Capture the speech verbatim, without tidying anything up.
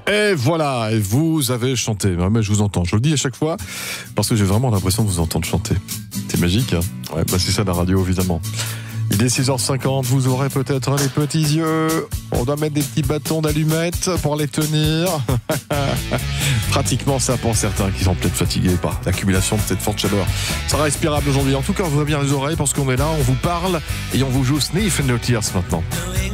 Et voilà, et vous avez chanté. Ouais, mais je vous entends, je le dis à chaque fois, parce que j'ai vraiment l'impression de vous entendre chanter. C'est magique, hein. Ouais, bah c'est ça la radio, évidemment. Il est six heures cinquante, vous aurez peut-être les petits yeux. On doit mettre des petits bâtons d'allumettes pour les tenir. Pratiquement ça pour certains qui sont peut-être fatigués par l'accumulation de cette forte chaleur. Ça sera respirable aujourd'hui. En tout cas, on voit bien les oreilles parce qu'on est là, on vous parle et on vous joue Sniff and No Tears maintenant.